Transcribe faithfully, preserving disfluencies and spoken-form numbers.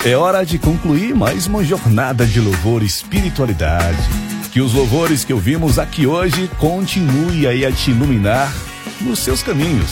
É hora de concluir mais uma jornada de louvor e espiritualidade. Que os louvores que ouvimos aqui hoje continuem aí a te iluminar nos seus caminhos.